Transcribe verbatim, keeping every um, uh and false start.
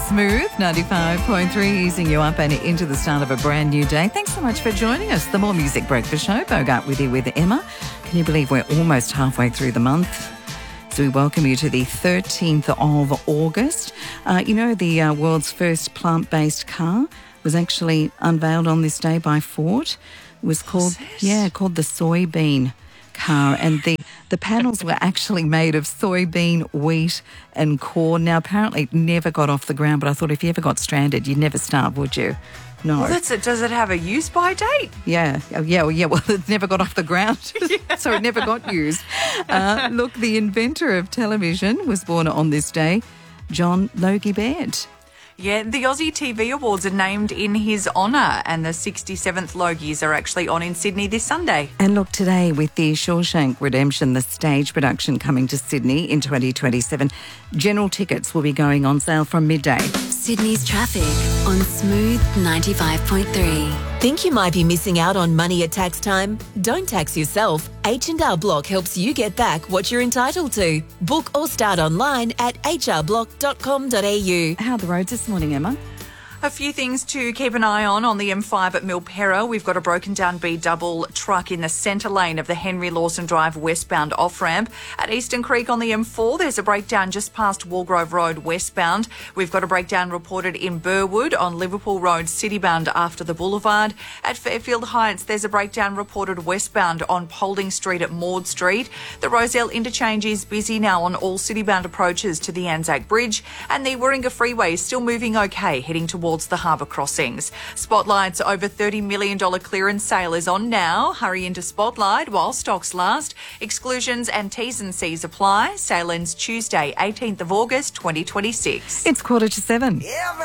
Smooth ninety-five point three, easing you up and into the start of a brand new day. Thanks so much for joining us. The More Music Breakfast Show, Bogart with you with Emma. Can you believe we're almost halfway through the month? So we welcome you to the thirteenth of August. Uh, you know, the uh, world's first plant-based car was actually unveiled on this day by Ford. It was called, yeah, called the soybean car, and the the panels were actually made of soybean, wheat and corn. Now, apparently it never got off the ground, but I thought if you ever got stranded, you'd never start, would you? No. Well, that's it. Does it have a use-by date? Yeah. Oh, yeah, well, yeah. Well, it never got off the ground, yeah. So it never got used. Uh, look, the inventor of television was born on this day, John Logie Baird. Yeah, the Aussie T V Awards are named in his honour, and the sixty-seventh Logies are actually on in Sydney this Sunday. And look, today with the Shawshank Redemption, the stage production coming to Sydney in twenty twenty-seven, general tickets will be going on sale from midday. Sydney's traffic on Smooth ninety-five point three. Think you might be missing out on money at tax time? Don't tax yourself. H and R Block helps you get back what you're entitled to. Book or start online at h r block dot com dot a u. How are the roads this morning, Emma? A few things to keep an eye on on the M five at Milperra. We've got a broken down B double truck in the centre lane of the Henry Lawson Drive westbound off-ramp. At Eastern Creek on the M four, there's a breakdown just past Walgrove Road westbound. We've got a breakdown reported in Burwood on Liverpool Road citybound after the boulevard. At Fairfield Heights, there's a breakdown reported westbound on Paulding Street at Maud Street. The Rozelle interchange is busy now on all citybound approaches to the Anzac Bridge, and the Warringah Freeway is still moving okay, heading towards the harbour crossings. Spotlight's over thirty million dollars clearance sale is on now. Hurry into Spotlight while stocks last. Exclusions and T's and C's apply. Sale ends Tuesday, eighteenth of August, twenty twenty-six. It's quarter to seven.